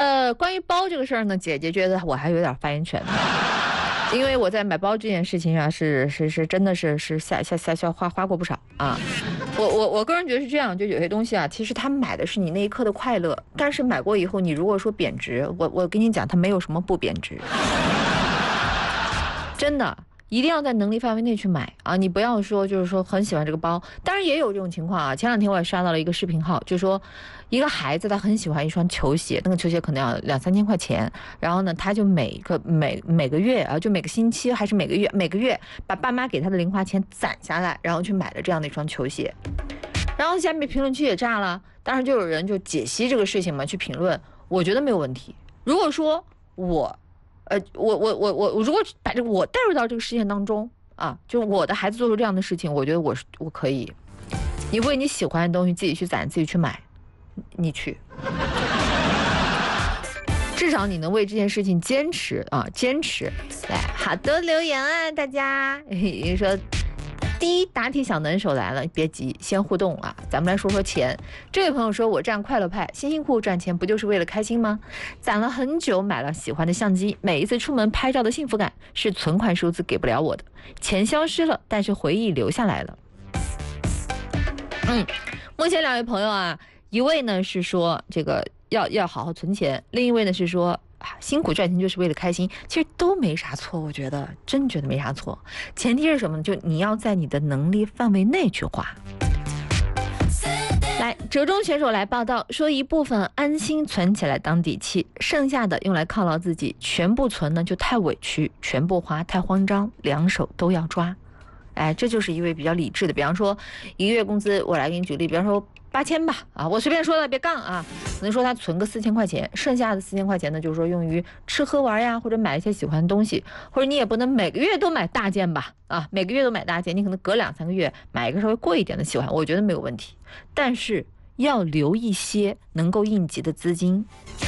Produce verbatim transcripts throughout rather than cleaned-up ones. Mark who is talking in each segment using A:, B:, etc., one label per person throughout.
A: 呃，关于包这个事儿呢，姐姐觉得我还有点发言权的。因为我在买包这件事情上是是是真的是是下下下下花花过不少啊，我我我个人觉得是这样，就有些东西啊，其实他买的是你那一刻的快乐，但是买过以后，你如果说贬值，我我跟你讲，它没有什么不贬值，真的。一定要在能力范围内去买啊！你不要说就是说很喜欢这个包，当然也有这种情况啊。前两天我也刷到了一个视频号，就说一个孩子他很喜欢一双球鞋，那个球鞋可能要两三千块钱，然后呢，他就每个每每个月啊，就每个星期还是每个月每个月把爸妈给他的零花钱攒下来，然后去买了这样的一双球鞋。然后下面评论区也炸了，当然就有人就解析这个事情嘛，去评论，我觉得没有问题。如果说我。呃，我我我我我如果把这个我带入到这个事件当中啊，就我的孩子做出这样的事情，我觉得我是我可以，你为你喜欢的东西自己去攒，自己去买，你去，至少你能为这件事情坚持啊，坚持。来，好多留言啊，大家，你说。第一答题小能手来了，别急，先互动啊！咱们来说说钱。这位朋友说：“我占快乐派，辛辛苦苦赚钱不就是为了开心吗？攒了很久，买了喜欢的相机，每一次出门拍照的幸福感是存款数字给不了我的。钱消失了，但是回忆留下来了。”嗯，目前两位朋友啊，一位呢是说这个要要好好存钱，另一位呢是说。辛苦赚钱就是为了开心，其实都没啥错，我觉得真觉得没啥错。前提是什么呢？就你要在你的能力范围内去花。来，折中选手来报道说，一部分安心存起来当底气，剩下的用来犒劳自己，全部存呢就太委屈，全部花太慌张，两手都要抓。哎，这就是一位比较理智的。比方说，一个月工资，我来给你举例，比方说八千吧，啊，我随便说的，别杠啊。可能说他存个四千块钱，剩下的四千块钱呢，就是说用于吃喝玩呀，或者买一些喜欢的东西，或者你也不能每个月都买大件吧，啊，每个月都买大件，你可能隔两三个月买一个稍微贵一点的喜欢，我觉得没有问题，但是要留一些能够应急的资金。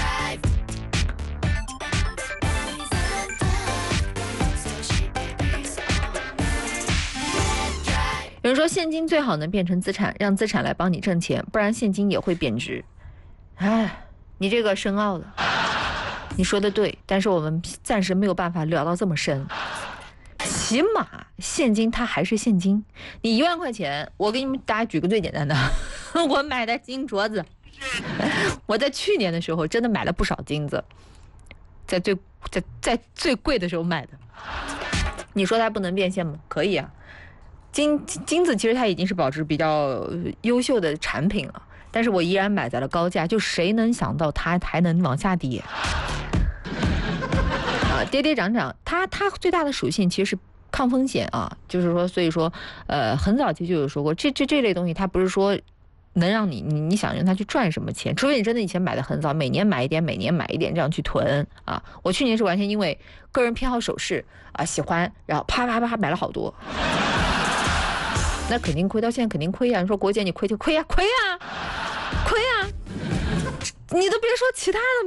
A: 有人说现金最好能变成资产，让资产来帮你挣钱，不然现金也会贬值。哎，你这个深奥了，你说的对，但是我们暂时没有办法聊到这么深。起码现金它还是现金，你一万块钱，我给你们大家举个最简单的，我买的金镯子，我在去年的时候真的买了不少金子，在最在在最贵的时候买的。你说它不能变现吗？可以啊。金金子其实它已经是保值比较优秀的产品了，但是我依然买在了高价，就谁能想到它还能往下跌啊，跌跌涨涨，它它最大的属性其实是抗风险啊，就是说，所以说，呃，很早期就有说过，这这这类东西它不是说能让你你你想让它去赚什么钱，除非你真的以前买的很早，每年买一点，每年买一点这样去囤啊。我去年是完全因为个人偏好首饰啊，喜欢，然后啪啪啪买了好多。那肯定亏，到现在肯定亏呀！你说国姐你亏就亏呀，亏呀，亏呀！你都别说其他的。